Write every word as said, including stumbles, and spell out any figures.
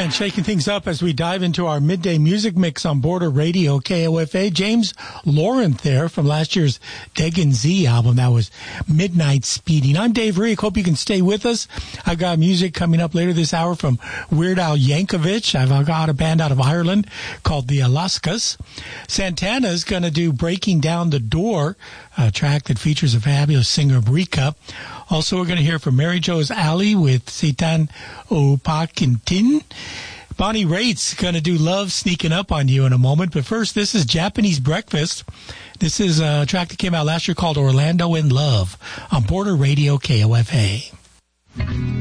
And shaking things up as we dive into our midday music mix on Border Radio, K O F A. James Laurent there from last year's Degan Z album. That was Midnight Speeding. I'm Dave Reek. Hope you can stay with us. I've got music coming up later this hour from Weird Al Yankovic. I've got a band out of Ireland called the Alaskas. Santana's going to do Breaking Down the Door, a track that features a fabulous singer, Brika. Also, we're going to hear from Mary Jo's Alley with Seitan Opakintin. Bonnie Raitt's going to do Love Sneaking Up on You in a moment. But first, this is Japanese Breakfast. This is a track that came out last year called Orlando in Love on Border Radio K O F A.